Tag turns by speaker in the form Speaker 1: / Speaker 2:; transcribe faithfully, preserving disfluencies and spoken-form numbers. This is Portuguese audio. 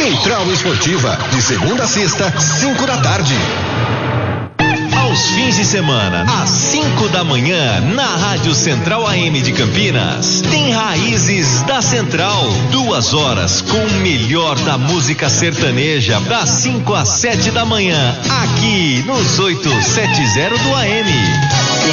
Speaker 1: Central Esportiva, de segunda a sexta, cinco da tarde.
Speaker 2: Aos fins de semana, às cinco da manhã, na Rádio Central A M de Campinas, tem Raízes da Central. Duas horas com o melhor da música sertaneja, das cinco às sete da manhã, aqui nos oitocentos e setenta do A M.